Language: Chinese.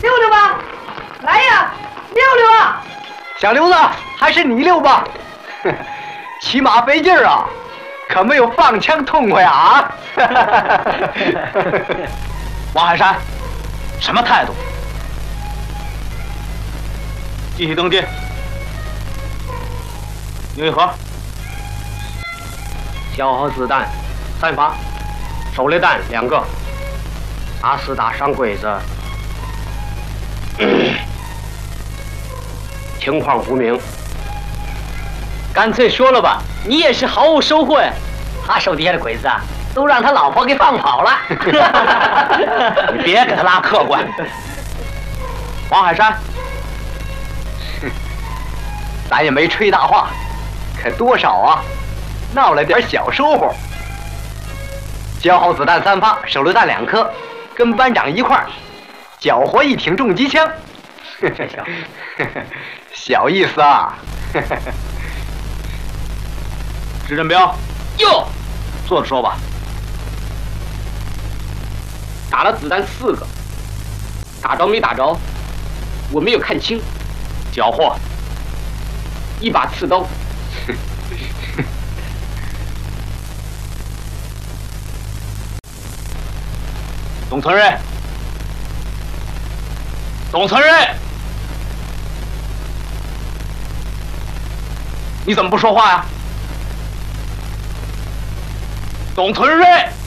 溜溜吧，来呀，溜溜啊！ 小刘子，还是你溜吧，骑马费劲儿啊，可没有放枪痛快啊！ 王海山，什么态度？继续登记。牛一盒， 消耗子弹3发，手榴弹2个，打死打伤鬼子，情况不明。 干脆说了吧，你也是毫无收获呀。他手底下的鬼子啊，都让他老婆给放跑了。 你别给他拉客观。王海山， 咱也没吹大话，可多少啊，闹了点小收获。消耗子弹3发，手榴弹2颗，跟班长一块儿缴获1挺重机枪。小意思啊。 支镇彪， 哟， 坐着说吧。 打了子弹4个，打着没打着，我没有看清。 缴获 1把刺刀。 董存瑞，董存瑞，你怎么不说话呀？董存瑞。